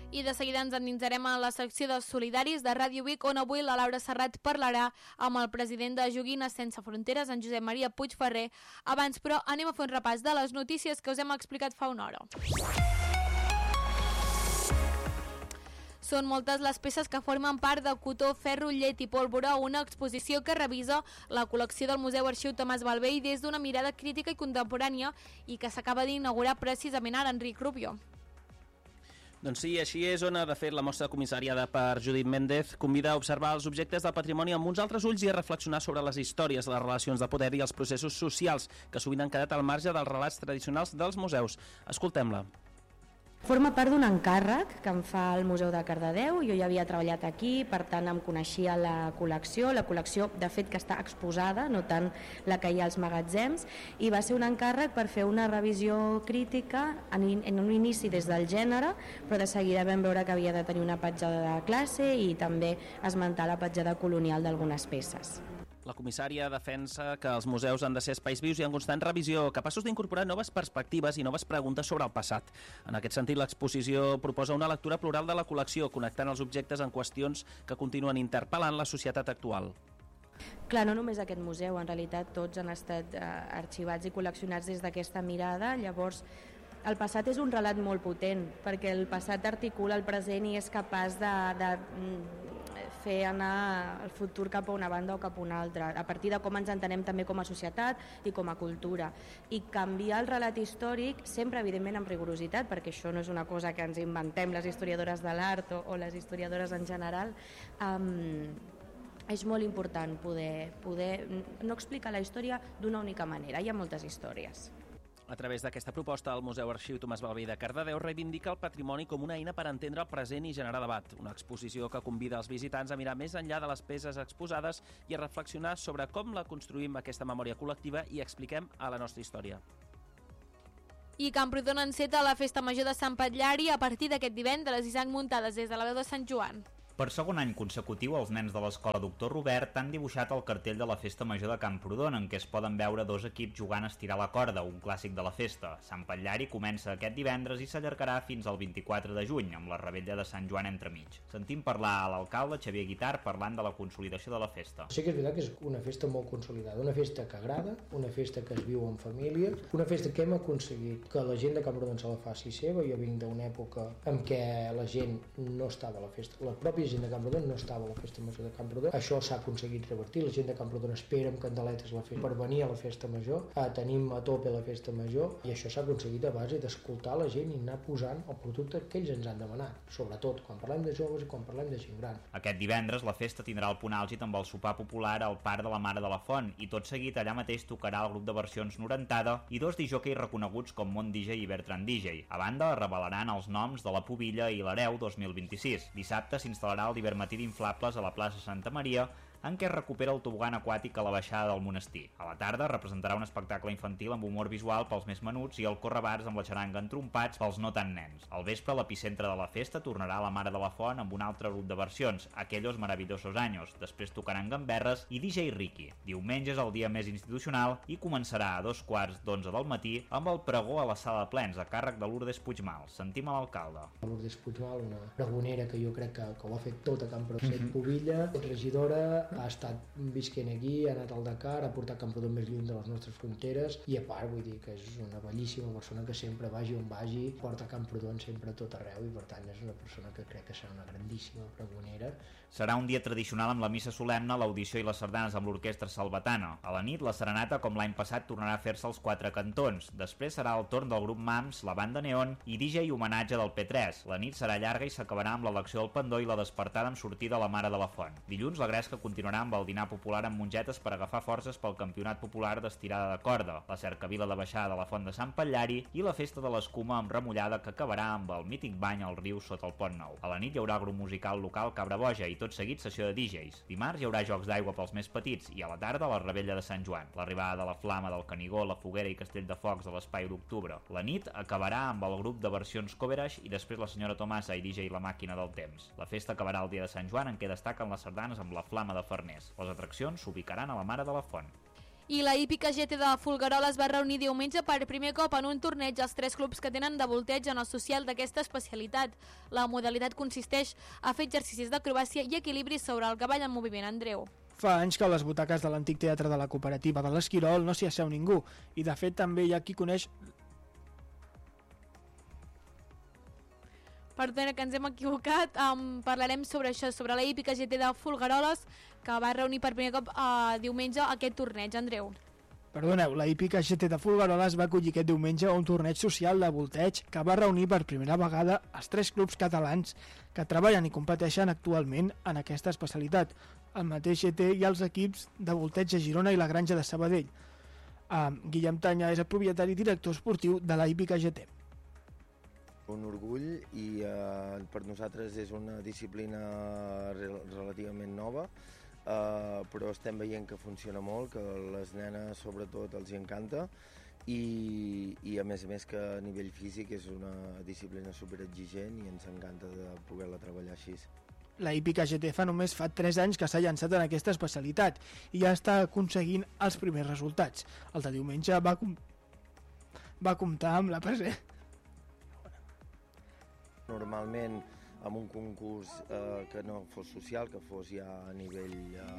I de seguida ens endinsarem a la secció de Solidaris de Ràdio Vic, on avui la Laura Serrat parlarà amb el president de Joguines Sense Fronteres, en Josep Maria Puigferrer. Abans, però, anem a fer un repàs de les notícies que us hem explicat fa una hora. Són moltes les peces que formen part de cotó, ferro, llet i pólvora, una exposició que revisa la col·lecció del Museu Arxiu Tomàs Balvei des d'una mirada crítica i contemporània i que s'acaba d'inaugurar precisament ara, Enric Rubio. Doncs sí, així és, on de fet la mostra comissariada per Judit Méndez convida a observar els objectes del patrimoni amb uns altres ulls i a reflexionar sobre les històries, les relacions de poder i els processos socials que sovint han quedat al marge dels relats tradicionals dels museus. Escoltem-la. Forma part d'un encàrrec que em fa el Museu de Cardedeu. Jo ja havia treballat aquí, per tant em coneixia la col·lecció de fet que està exposada, no tant la que hi ha als magatzems, i va ser un encàrrec per fer una revisió crítica en un inici des del gènere, però de seguida vam veure que havia de tenir una petjada de classe i també esmentar la petjada colonial d'algunes peces. La comissària defensa que els museus han de ser espais vius i en constant revisió, capaços d'incorporar noves perspectives i noves preguntes sobre el passat. En aquest sentit, l'exposició proposa una lectura plural de la col·lecció, connectant els objectes en qüestions que continuen interpel·lant la societat actual. Clar, no només aquest museu, en realitat tots han estat arxivats i col·leccionats des d'aquesta mirada. Llavors, el passat és un relat molt potent, perquè el passat articula el present i és capaç de fer anar el futur cap a una banda o cap a una altra, a partir de com ens entenem també com a societat i com a cultura. I canviar el relat històric, sempre evidentment amb rigorositat, perquè això no és una cosa que ens inventem les historiadores de l'art o les historiadores en general, és molt important poder no explicar la història d'una única manera, hi ha moltes històries. A través d'aquesta proposta, el Museu Arxiu Tomàs Balvei de Cardedeu reivindica el patrimoni com una eina per entendre el present i generar debat. Una exposició que convida els visitants a mirar més enllà de les peces exposades i a reflexionar sobre com la construïm aquesta memòria col·lectiva i expliquem a la nostra història. I Camprodon enceta la Festa Major de Sant Patllari a partir d'aquest divendres i s'han muntades des de la veu de Sant Joan. Per segon any consecutiu, els nens de l'escola Doctor Robert han dibuixat el cartell de la Festa Major de Camprodon, en què es poden veure dos equips jugant a estirar la corda, un clàssic de la festa. Sant Patllari comença aquest divendres i s'allargarà fins al 24 de juny, amb la revetlla de Sant Joan entremig. Sentim parlar a l'alcalde Xavier Guitart parlant de la consolidació de la festa. Sí que és veritat que és una festa molt consolidada, una festa que agrada, una festa que es viu en família, una festa que hem aconseguit que la gent de Camprodon se la faci seva. Jo vinc d'una època en què la gent no estava a la festa, la pròpia gent de Camprodon no estava a la Festa Major de Camprodon. Això s'ha aconseguit revertir. La gent de Camprodon espera amb candeletes la festa per venir a la Festa Major. Tenim a tope la Festa Major i això s'ha aconseguit a base d'escoltar la gent i anar posant el producte que ells ens han demanat, sobretot quan parlem de joves i quan parlem de gent gran. Aquest divendres la festa tindrà el punt àlgid amb el sopar popular al Parc de la Mare de la Font i tot seguit allà mateix tocarà el grup de versions Norentada i dos disjòqueis reconeguts com Mont DJ i Bertran DJ. A banda, revelaran els noms de la Pubilla i l'Hereu 2026. Dissabte s'instal·larà el matí d'inflables a la plaça Santa Maria, en què es recupera el tobogan aquàtic a la baixada del monestir. A la tarda representarà un espectacle infantil amb humor visual pels més menuts i el correbars amb la xaranga entrompats pels no tan nens. Al vespre, l'epicentre de la festa tornarà a la Mare de la Font amb un altre grup de versions, Aquellos Maravillosos Años. Després tocaran gamberres i DJ Ricky. Diumenge és el dia més institucional i començarà a 11:15 del matí amb el pregó a la sala de plens a càrrec de Lourdes Puigmal. Sentim a l'alcalde. Lourdes Puigmal, una pregonera que jo crec que ho ha fet tot a Camprodon. Pubilla, regidora, ha estat visquent aquí, ha anat al Dakar, ha portat Camprodon més lluny de les nostres fronteres i a part vull dir que és una bellíssima persona que sempre vagi on vagi, porta Camprodon sempre a tot arreu i per tant és una persona que crec que serà una grandíssima pregonera. Serà un dia tradicional amb la missa solemne, l'audició i les sardanes amb l'orquestra salvatana. A la nit, la serenata, com l'any passat, tornarà a fer-se als 4 cantons. Després serà el torn del grup MAMS, la banda Neon i DJ i homenatge del P3. La nit serà llarga i s'acabarà amb l'elecció del pendó i la despertada amb sortida a la Mare de la Font. Dilluns, la gresca continuarà amb el dinar popular amb mongetes per agafar forces pel campionat popular d'estirada de corda, la cercavila de baixada de la Font de Sant Patllari i la festa de l'escuma amb remullada que acabarà amb el mític bany al riu sota el Pont Nou. A la nit hi haurà grup musical local Cabra Boja i tot seguit sessió de DJs. Dimarts hi haurà jocs d'aigua pels més petits i a la tarda la revetlla de Sant Joan, l'arribada de la Flama del Canigó, la Foguera i Castell de Focs de l'Espai d'Octubre. La nit acabarà amb el grup de versions Coveraix i després la senyora Tomasa i DJ La Màquina del Temps. La festa acabarà el dia de Sant Joan en què destaquen les sardanes amb la Flama de Farners. Les atraccions s'ubicaran a la Mare de la Font. I la hípica GT de Folgueroles va reunir diumenge per primer cop en un torneig els 3 clubs que tenen de volteig en el social d'aquesta especialitat. La modalitat consisteix a fer exercicis d'acrobàcia i equilibri sobre el cavall en moviment. Andreu. Fa anys que a les butaques de l'antic teatre de la cooperativa de l'Esquirol no s'hi asseu ningú, i de fet també hi ha qui coneix... Perdona, que ens hem equivocat. Parlarem sobre això, sobre la hípica GT de Folgueroles, que va reunir per primer cop diumenge aquest torneig. Andreu. Perdoneu, la hípica GT de Folgueroles va acollir aquest diumenge un torneig social de volteig que va reunir per primera vegada els 3 clubs catalans que treballen i competeixen actualment en aquesta especialitat. Al mateix GT hi ha els equips de volteig de Girona i la Granja de Sabadell. Guillem Tanya és el propietari i director esportiu de la hípica GT. Un orgull i per nosaltres és una disciplina relativament nova, però estem veient que funciona molt, que les nenes sobretot els encanta i a més que a nivell físic és una disciplina superexigent i ens encanta de poder-la treballar així. La hípica GT fa 3 anys que s'ha llançat en aquesta especialitat i ja està aconseguint els primers resultats. El de diumenge va comptar amb la presència. Normalment amb un concurs que no fos social, que fos ja a nivell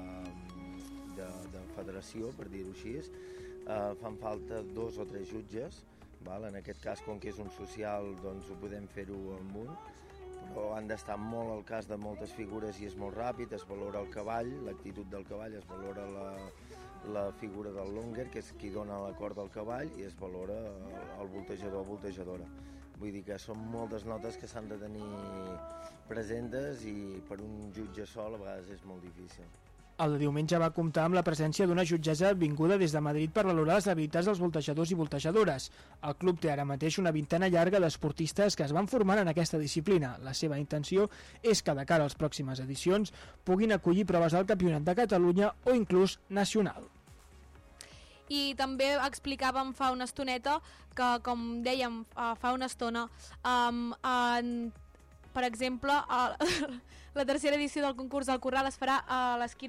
de federació, per dir-ho així, fan falta 2 o 3 jutges. En aquest cas, com que és un social, doncs ho podem fer-ho amb un, però han d'estar molt al cas de moltes figures i és molt ràpid, es valora el cavall, l'actitud del cavall, es valora la figura del longer, que és qui dona la corda al cavall, i es valora el voltejador o voltejadora. Vull dir que són moltes notes que s'han de tenir presentes i per un jutge sol a vegades és molt difícil. El diumenge va comptar amb la presència d'una jutgessa vinguda des de Madrid per valorar les habilitats dels voltejadors i voltejadores. El club té ara mateix una vintena llarga d'esportistes que es van formant en aquesta disciplina. La seva intenció és que de cara a les pròximes edicions puguin acollir proves del Campionat de Catalunya o inclús nacional. I també explicàvem fa una estoneta que, com dèiem fa una estona, per exemple, la tercera edició del concurs del Corral es farà a l'Esquirol